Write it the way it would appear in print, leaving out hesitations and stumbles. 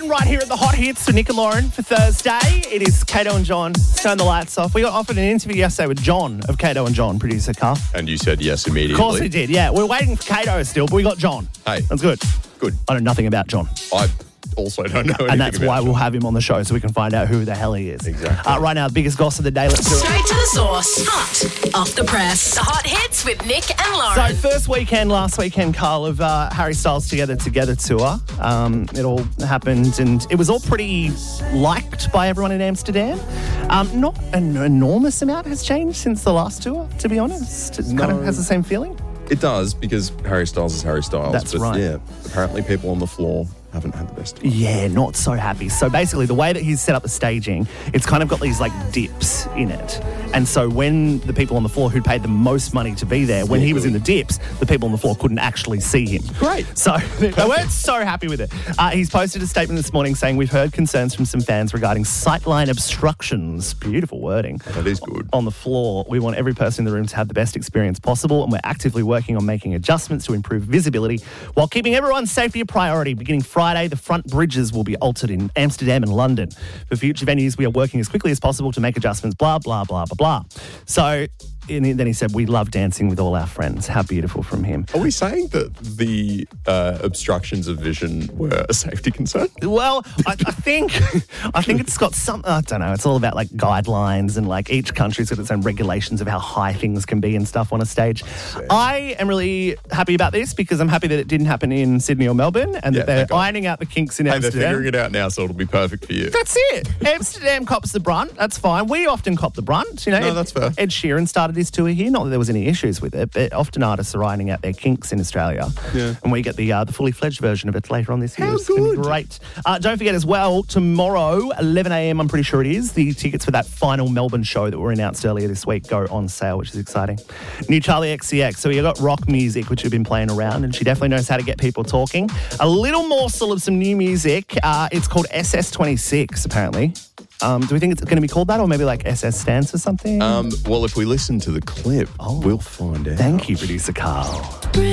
right here at the Hot Hits with Nick and Lauren for Thursday. It is Kato and John. Turn the lights off. We got offered an interview yesterday with John of Kato and John, producer Carl. And you said yes immediately. Of course we did, yeah. We're waiting for Kato still, but we got John. Hey. That's good. Good. I know nothing about John. I also don't know anything And that's about why John. we'll have him on the show so we can find out who the hell he is. Exactly. Right now, the biggest gossip of the day. Let's do it. Straight to the source. Hot off the press. The Hot Hits with Nick and Lauren. So last weekend, Carl, of Harry Styles Together tour. It all happened and it was all pretty liked by everyone in Amsterdam. Not an enormous amount has changed since the last tour, to be honest. It kind of has the same feeling. It does, because Harry Styles is Harry Styles. That's but right. Yeah, apparently people on the floor haven't had the best. Yeah, not so happy. So basically, the way that he's set up the staging, it's kind of got these like dips in it. And so when the people on the floor who'd paid the most money to be there, when he was in the dips, the people on the floor couldn't actually see him. Great. So they weren't so happy with it. He's posted a statement this morning saying, "We've heard concerns from some fans regarding sightline obstructions." Beautiful wording. That is good. On the floor, we want every person in the room to have the best experience possible, and we're actively working on making adjustments to improve visibility while keeping everyone's safety a priority. Beginning Friday, the front bridges will be altered in Amsterdam and London. For future venues, we are working as quickly as possible to make adjustments, blah, blah, blah, blah, blah. So, and then he said, "We love dancing with all our friends." How beautiful from him. Are we saying that the obstructions of vision were a safety concern? Well, I think it's got some, I don't know, it's all about like guidelines and like each country's got its own regulations of how high things can be and stuff on a stage. I am really happy about this because I'm happy that it didn't happen in Sydney or Melbourne and that they're ironing out the kinks in Hey, they're Amsterdam. figuring it out now, so it'll be perfect for you. That's it. Amsterdam cops the brunt. That's fine. We often cop the brunt. You know, No, that's fair. Ed Sheeran started his tour here. Not that there was any issues with it, but often artists are ironing out their kinks in Australia. Yeah. And we get the fully fledged version of it later on this year. How It's gonna be good. great. Don't forget as well, tomorrow, 11 a.m, I'm pretty sure it is, the tickets for that final Melbourne show that were announced earlier this week go on sale, which is exciting. New Charlie XCX. So you got rock music, which we've been playing around, and she definitely knows how to get people talking. A little morsel of some new music. It's called SS26, apparently. Do we think it's going to be called that, or maybe like SS stands for something? Well, if we listen to the clip, we'll find out. Thank you, producer Carl.